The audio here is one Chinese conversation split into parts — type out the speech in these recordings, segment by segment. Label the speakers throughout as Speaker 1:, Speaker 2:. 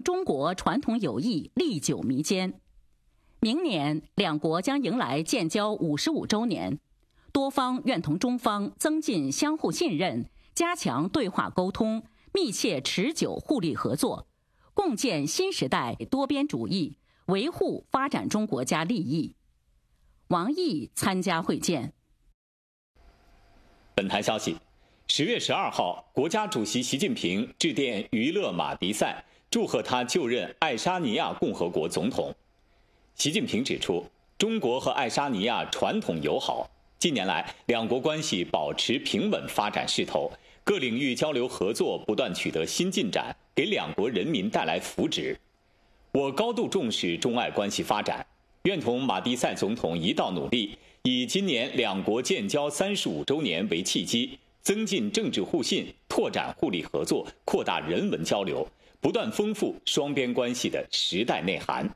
Speaker 1: 中国传统友谊历久弥坚。明年，两国将迎来建交55周年，多方愿同中方增进相互信任，加强对话沟通，密切持久互利合作，共建新时代多边主义，维护发展中国家利益。王毅参加会见。
Speaker 2: 本台消息，10月12号，国家主席习近平致电于勒马迪塞，祝贺他就任爱沙尼亚共和国总统。习近平指出，中国和爱沙尼亚传统友好，近年来两国关系保持平稳发展势头，各领域交流合作不断取得新进展，给两国人民带来福祉。我高度重视中爱关系发展，愿同马蒂塞总统一道努力，以今年两国建交35周年为契机，增进政治互信，拓展互利合作，扩大人文交流，不断丰富双边关系的时代内涵。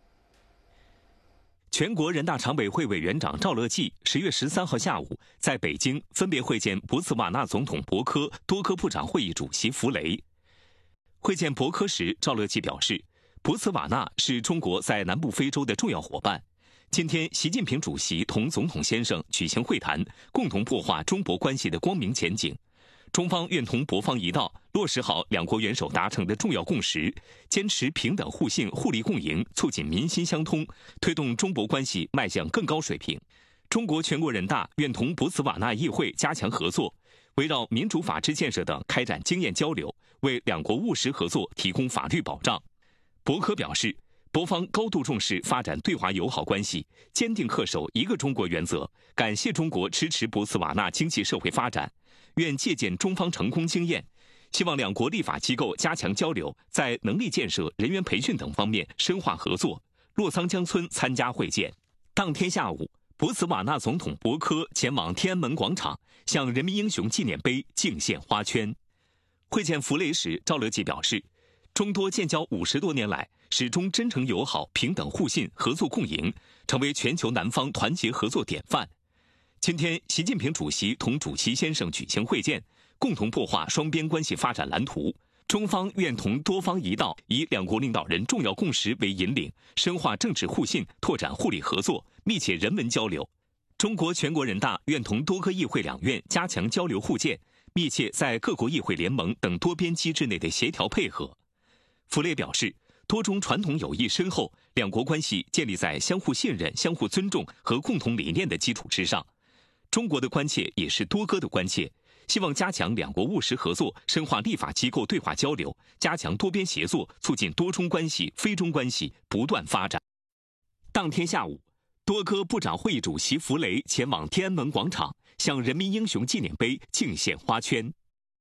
Speaker 3: 全国人大常委会委员长赵乐际10月13号下午在北京分别会见博茨瓦纳总统博科、多科部长会议主席弗雷。会见博科时，赵乐际表示，博茨瓦纳是中国在南部非洲的重要伙伴。今天，习近平主席同总统先生举行会谈，共同擘画中博关系的光明前景。中方愿同博方一道，落实好两国元首达成的重要共识，坚持平等互信、互利共赢，促进民心相通，推动中博关系迈向更高水平。中国全国人大愿同博茨瓦纳议会加强合作，围绕民主法治建设等开展经验交流，为两国务实合作提供法律保障。博科表示，博方高度重视发展对华友好关系，坚定恪守一个中国原则，感谢中国支持博茨瓦纳经济社会发展，愿借鉴中方成功经验，希望两国立法机构加强交流，在能力建设、人员培训等方面深化合作。洛桑江村参加会见。当天下午，博茨瓦纳总统博科前往天安门广场，向人民英雄纪念碑敬献花圈。会见弗雷时，赵乐际表示，中多建交50多年来，始终真诚友好、平等互信、合作共赢，成为全球南方团结合作典范。今天，习近平主席同主席先生举行会见，共同擘画双边关系发展蓝图。中方愿同多方一道，以两国领导人重要共识为引领，深化政治互信，拓展互利合作，密切人文交流。中国全国人大愿同多个议会两院加强交流互鉴，密切在各国议会联盟等多边机制内的协调配合。弗雷表示，多中传统友谊深厚，两国关系建立在相互信任、相互尊重和共同理念的基础之上。中国的关切也是多哥的关切，希望加强两国务实合作，深化立法机构对话交流，加强多边协作，促进多中关系、非中关系不断发展。当天下午，多科部长会议主席弗雷前往天安门广场，向人民英雄纪念碑敬献花圈。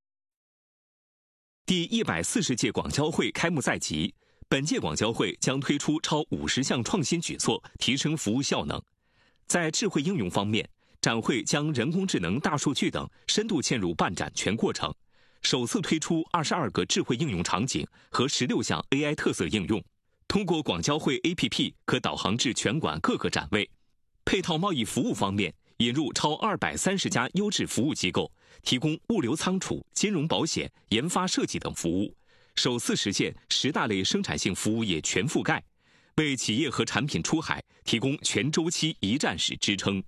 Speaker 3: 第140届广交会开幕在即，本届广交会将推出超50项创新举措，提升服务效能。在智慧应用方面，展会将人工智能、大数据等深度嵌入办展全过程，首次推出22个智慧应用场景和16项 AI 特色应用。通过广交会 APP 可导航至全馆各个展位。配套贸易服务方面，引入超230家优质服务机构，提供物流仓储、金融保险、研发设计等服务，首次实现10大类生产性服务业全覆盖，为企业和产品出海提供全周期一站式支撑。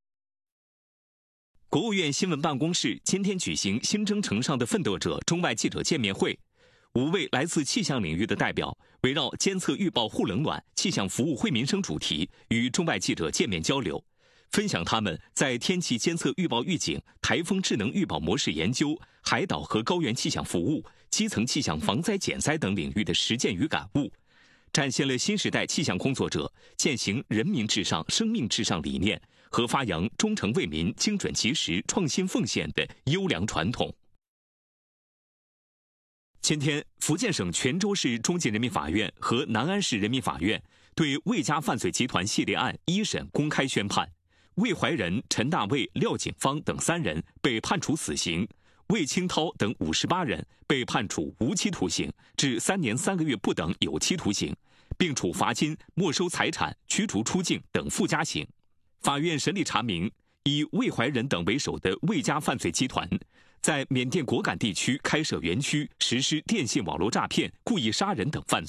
Speaker 3: 国务院新闻办公室今天举行新征程上的奋斗者中外记者见面会，5位来自气象领域的代表围绕监测预报护冷暖、气象服务惠民生主题与中外记者见面交流，分享他们在天气监测预报预警、台风智能预报模式研究、海岛和高原气象服务、基层气象防灾减灾等领域的实践与感悟，展现了新时代气象工作者践行人民至上、生命至上理念和发扬忠诚为民、精准及时、创新奉献的优良传统。今天，福建省泉州市中级人民法院和南安市人民法院对魏家犯罪集团系列案一审公开宣判，魏怀仁、陈大卫、廖景芳等3人被判处死刑，魏清涛等58人被判处无期徒刑至3年3个月不等有期徒刑，并处罚金、没收财产、驱逐出境等附加刑。法院审理查明，以魏怀仁等为首的魏家犯罪集团在缅甸果敢地区开设园区，实施电信网络诈骗、故意杀人等犯罪。